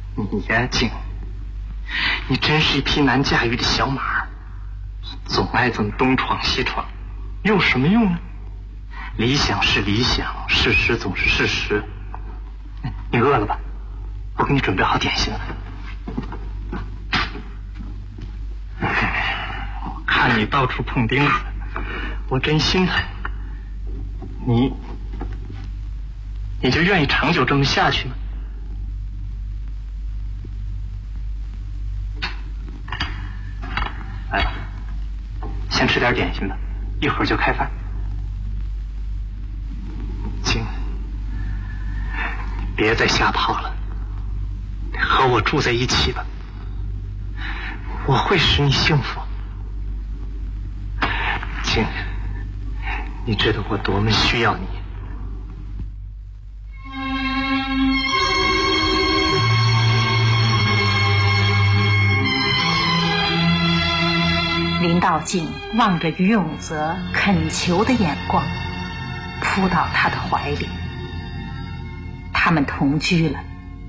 你呀，静，你真是一匹难驾驭的小马，总爱这么东闯西闯，有什么用呢？理想是理想，事实总是事实。你饿了吧？我给你准备好点心了。我看你到处碰钉子，我真心疼你。你就愿意长久这么下去吗？来吧，先吃点点心吧，一会儿就开饭。静，别再瞎跑了，和我住在一起吧，我会使你幸福。静，你知道我多么需要你。 林道静望着于永泽恳求的眼光，扑到他的怀里。他们同居了，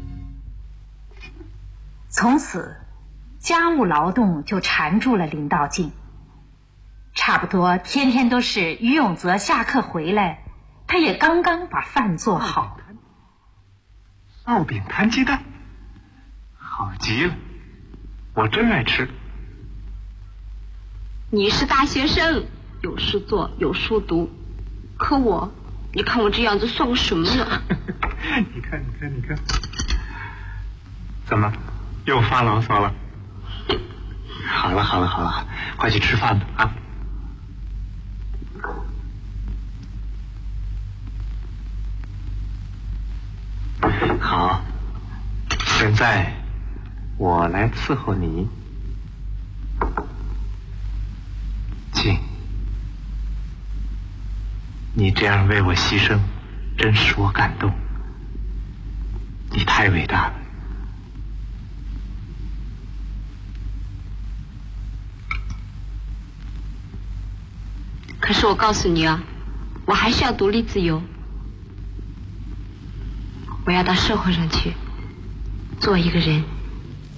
从此家务劳动就缠住了林道静。差不多天天都是于永泽下课回来，他也刚刚把饭做好。 烙饼摊鸡蛋，好极了，我真爱吃。 你是大学生，有事做，有书读，可我，你看我这样子算个什么呢？ 你看，怎么又发牢骚了？好了，快去吃饭吧啊！好，现在我来伺候你。静，你这样为我牺牲，真使我感动。你太伟大了。 可是我告诉你啊，我还是要独立自由。我要到社会上去，做一个人。